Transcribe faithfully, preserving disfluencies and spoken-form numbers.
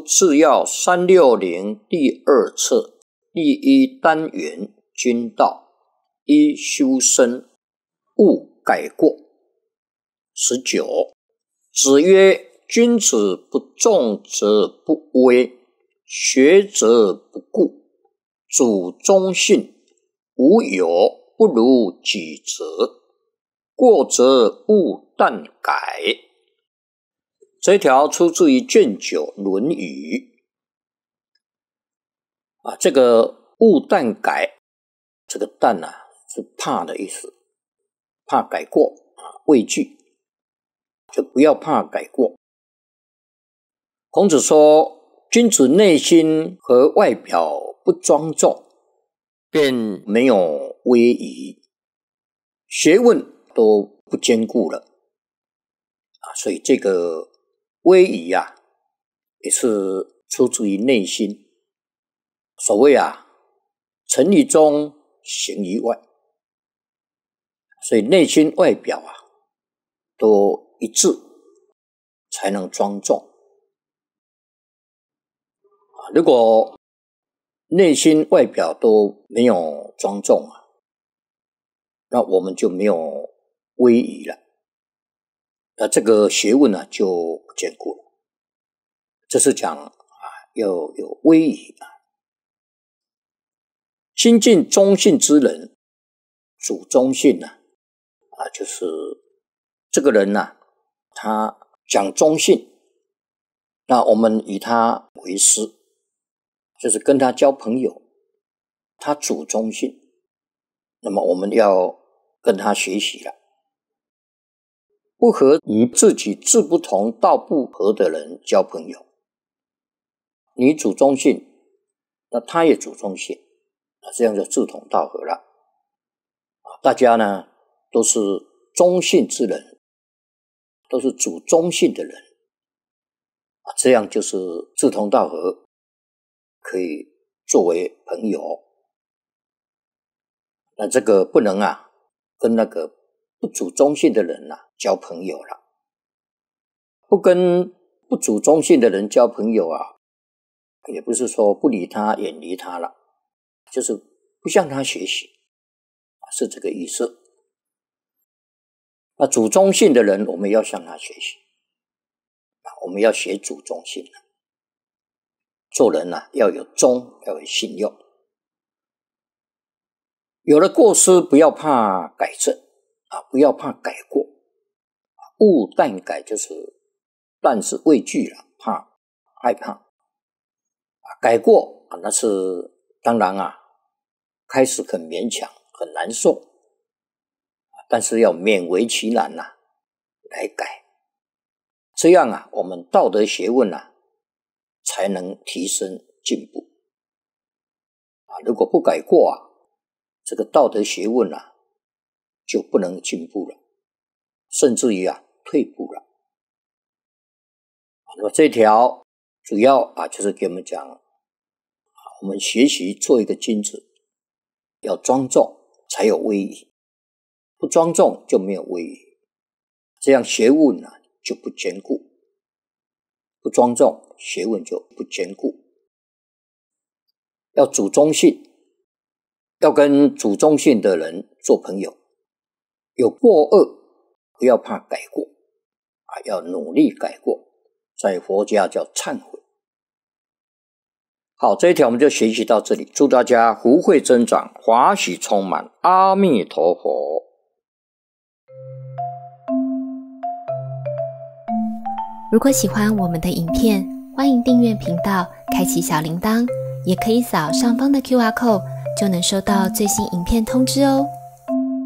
制药三六零第二册第一单元君道一修身勿改过。十九，子曰：君子不重则不威，学则不固，主忠信，无有不如己责，过则勿惮改。这一条出自于卷九《论语》啊，这个勿惮改，这个惮啊是怕的意思，怕改过啊，畏惧，就不要怕改过。孔子说，君子内心和外表不庄重，便没有威仪，学问都不坚固了啊，所以这个威仪啊，也是出自于内心。所谓啊，诚于中，行于外，所以内心外表啊都一致，才能庄重啊。如果内心外表都没有庄重啊，那我们就没有威仪了，那这个学问呢、啊、就不坚固了。这是讲啊，要有威仪啊。亲近忠信之人，主忠信啊，啊，就是这个人啊，他讲忠信，那我们以他为师，就是跟他交朋友，他主忠信，那么我们要跟他学习了。不和与自己志不同道不合的人交朋友，你主忠信，那他也主忠信，那这样就志同道合了。大家呢都是忠信之人，都是主忠信的人，这样就是志同道合，可以作为朋友。那这个不能啊跟那个不主忠信的人啊交朋友了。不跟不主忠信的人交朋友啊，也不是说不理他远离他了，就是不向他学习，是这个意思。那主忠信的人我们要向他学习，我们要学主忠信，做人啊要有忠，要有信用。有了过失不要怕改正啊，不要怕改过，勿惮改就是但是畏惧了，怕害怕改过啊，那是当然啊，开始很勉强很难受，但是要勉为其难呐、啊，来改，这样啊，我们道德学问啊才能提升进步啊。如果不改过啊，这个道德学问啊就不能进步了，甚至于啊退步了。那么这条主要啊就是给我们讲，啊、我们学习做一个君子，要庄重才有威仪，不庄重就没有威仪，这样学问呢、啊、就不坚固，不庄重学问就不坚固。要主忠信，要跟主忠信的人做朋友，有过恶不要怕改过啊，要努力改过，在佛家叫忏悔。好，这一条我们就学习到这里，祝大家福慧增长，华喜充满，阿弥陀佛。 如果喜欢我们的影片，欢迎订阅频道，开启小铃铛，也可以扫上方的 Q R code， 就能收到最新影片通知哦。